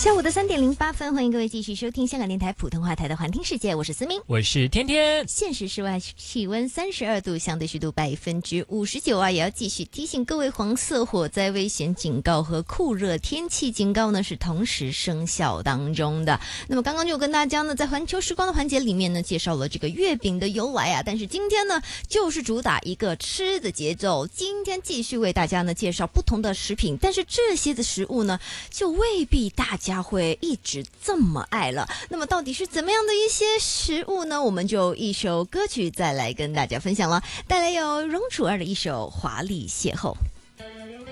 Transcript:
下午的3:08，欢迎各位继续收听香港电台普通话台的环听世界，我是思明， 我是天天。 现时室外气温32度，相对湿度59%啊，也要继续提醒各位，黄色火灾危险警告和酷热天气警告呢是同时生效当中的。那么刚刚就跟大家呢在环球时光的环节里面呢介绍了这个月饼的由来啊，但是今天呢就是主打一个吃的节奏，今天继续为大家呢介绍不同的食品，但是这些的食物呢就未必大家会一直这么爱了。那么到底是怎么样的一些食物呢？我们就一首歌曲再来跟大家分享了，带来有容祖儿的一首《华丽邂逅》。